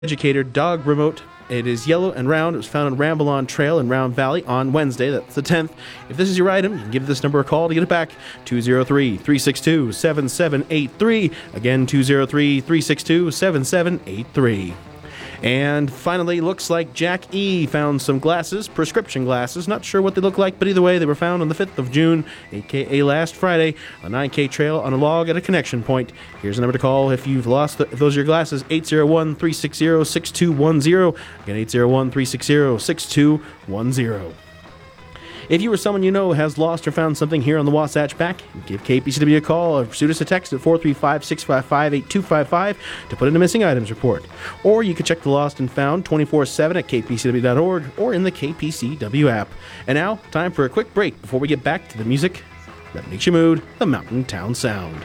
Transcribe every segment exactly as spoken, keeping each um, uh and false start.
Educator dog remote. It is yellow and round. It was found on Ramblon Trail in Round Valley on Wednesday. That's the tenth. If this is your item, you can give this number a call to get it back. two oh three, three six two, seven seven eight three. Again, two oh three, three six two, seven seven eight three. And finally, looks like Jack E. found some glasses, prescription glasses. Not sure what they look like, but either way, they were found on the fifth of June, a k a last Friday, on the nine K trail on a log at a connection point. Here's a number to call if you've lost the, if those are your glasses, eight oh one, three six zero, six two one zero. Again, eight oh one, three six zero, six two one zero. If you or someone you know has lost or found something here on the Wasatch Back, give K P C W a call or shoot us a text at four three five, six five five, eight two five five to put in a missing items report. Or you can check the lost and found twenty-four seven at k p c w dot org or in the K P C W app. And now, time for a quick break before we get back to the music that makes you mood, the Mountain Town Sound.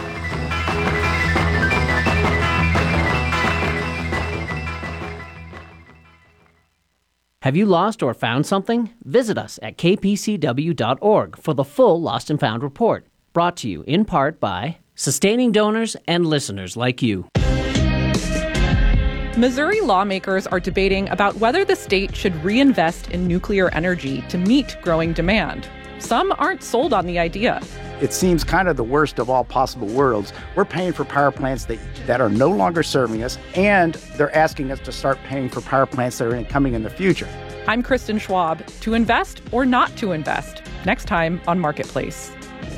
Have you lost or found something? Visit us at k p c w dot org for the full Lost and Found report. Brought to you in part by sustaining donors and listeners like you. Missouri lawmakers are debating about whether the state should reinvest in nuclear energy to meet growing demand. Some aren't sold on the idea. It seems kind of the worst of all possible worlds. We're paying for power plants that, that are no longer serving us, and they're asking us to start paying for power plants that are coming in the future. I'm Kristen Schwab. To invest or not to invest? Next time on Marketplace.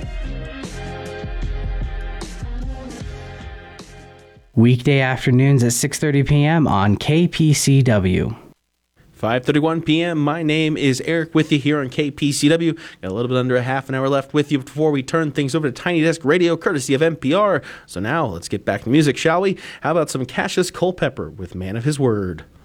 Weekday afternoons at six thirty p.m. on K P C W. five thirty-one p.m. My name is Eric with you here on K P C W. Got a little bit under a half an hour left with you before we turn things over to Tiny Desk Radio, courtesy of N P R. So now let's get back to music, shall we? How about some Cassius Culpepper with Man of His Word?